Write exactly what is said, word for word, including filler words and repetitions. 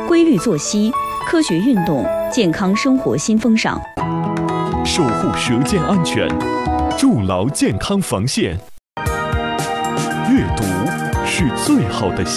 规律作息、科学运动、健康生活新风尚， 守护舌尖安全，筑牢健康防线。阅读是最好的